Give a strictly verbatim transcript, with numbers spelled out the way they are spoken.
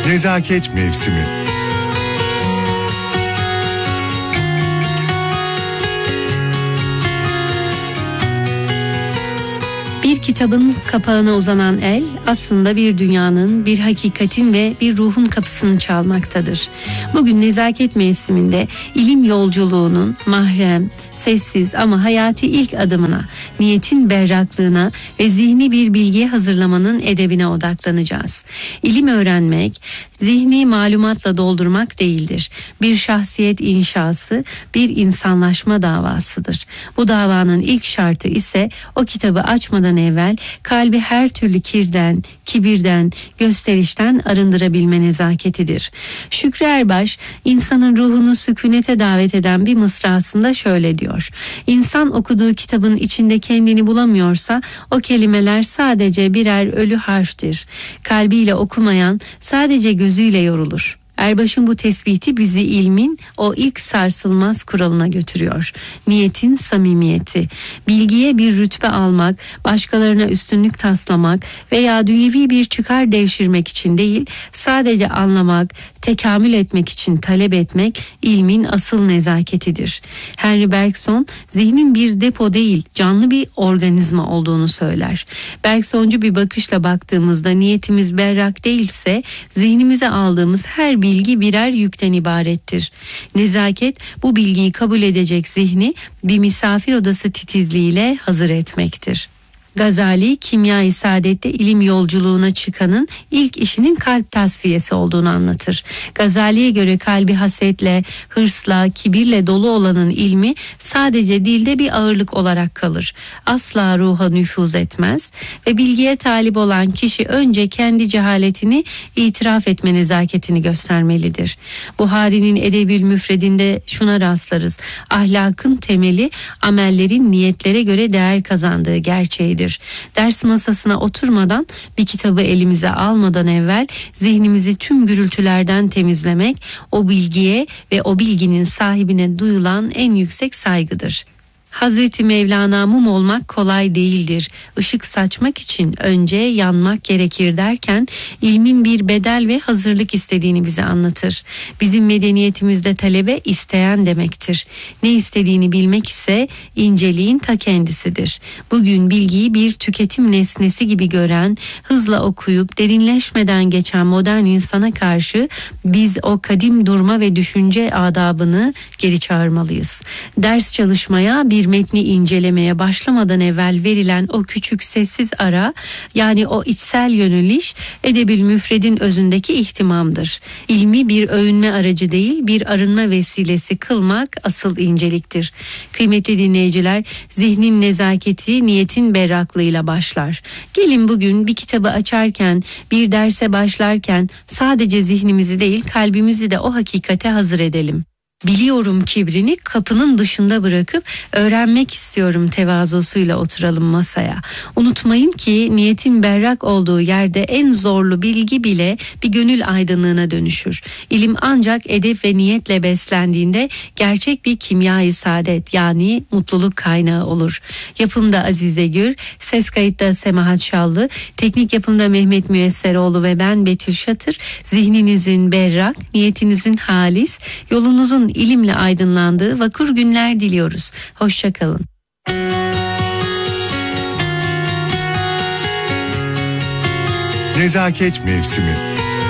Nezaket mevsimi. Bir kitabın kapağına uzanan el aslında bir dünyanın, bir hakikatin ve bir ruhun kapısını çalmaktadır. Bugün nezaket mevsiminde ilim yolculuğunun mahrem, sessiz ama hayati ilk adımına, niyetin berraklığına ve zihni bir bilgiye hazırlamanın edebine odaklanacağız. İlim öğrenmek, zihni malumatla doldurmak değildir. Bir şahsiyet inşası, bir insanlaşma davasıdır. Bu davanın ilk şartı ise o kitabı açmadan evvel kalbi her türlü kirden, kibirden, gösterişten arındırabilme nezaketidir. Şükrü Erbaş, insanın ruhunu sükunete davet eden bir mısrasında şöyle diyor: İnsan okuduğu kitabın içinde kendini bulamıyorsa o kelimeler sadece birer ölü harftir. Kalbiyle okumayan sadece gözüyle yorulur. Erbaş'ın bu tespiti bizi ilmin o ilk sarsılmaz kuralına götürüyor. Niyetin samimiyeti. Bilgiye bir rütbe almak, başkalarına üstünlük taslamak veya dünyevi bir çıkar devşirmek için değil, sadece anlamak, tekamül etmek için talep etmek ilmin asıl nezaketidir. Henry Bergson, zihnin bir depo değil, canlı bir organizma olduğunu söyler. Bergsoncu bir bakışla baktığımızda niyetimiz berrak değilse, zihnimize aldığımız her bilgi birer yükten ibarettir. Nezaket, bu bilgiyi kabul edecek zihni bir misafir odası titizliğiyle hazır etmektir. Gazali, Kimya-i Saadet'te ilim yolculuğuna çıkanın ilk işinin kalp tasfiyesi olduğunu anlatır. Gazali'ye göre kalbi hasetle, hırsla, kibirle dolu olanın ilmi sadece dilde bir ağırlık olarak kalır. Asla ruha nüfuz etmez ve bilgiye talip olan kişi önce kendi cehaletini itiraf etme nezaketini göstermelidir. Buhari'nin Edebül Müfredinde şuna rastlarız: ahlakın temeli amellerin niyetlere göre değer kazandığı gerçeğidir. Ders masasına oturmadan, bir kitabı elimize almadan evvel zihnimizi tüm gürültülerden temizlemek, o bilgiye ve o bilginin sahibine duyulan en yüksek saygıdır. Hazreti Mevlana, mum olmak kolay değildir, Işık saçmak için önce yanmak gerekir derken ilmin bir bedel ve hazırlık istediğini bize anlatır. Bizim medeniyetimizde talebe isteyen demektir. Ne istediğini bilmek ise inceliğin ta kendisidir. Bugün bilgiyi bir tüketim nesnesi gibi gören, hızla okuyup derinleşmeden geçen modern insana karşı biz o kadim durma ve düşünce adabını geri çağırmalıyız. Ders çalışmaya, bir metni incelemeye başlamadan evvel verilen o küçük sessiz ara, yani o içsel yöneliş, Edebül Müfred'in özündeki ihtimamdır. İlmi bir övünme aracı değil, bir arınma vesilesi kılmak asıl inceliktir. Kıymetli dinleyiciler, zihnin nezaketi niyetin berraklığıyla başlar. Gelin bugün bir kitabı açarken, bir derse başlarken sadece zihnimizi değil, kalbimizi de o hakikate hazır edelim. Biliyorum kibrini kapının dışında bırakıp öğrenmek istiyorum tevazusuyla oturalım masaya. Unutmayın ki niyetin berrak olduğu yerde en zorlu bilgi bile bir gönül aydınlığına dönüşür. İlim ancak edep ve niyetle beslendiğinde gerçek bir kimya-i saadet, yani mutluluk kaynağı olur. Yapımda Azize Gür, ses kayıtta Semahat Şallı, teknik yapımda Mehmet Müyesseroğlu ve ben Betül Şatır. Zihninizin berrak, niyetinizin halis, yolunuzun ilimle aydınlandığı vakur günler diliyoruz. Hoşça kalın. Nezaket mevsimi.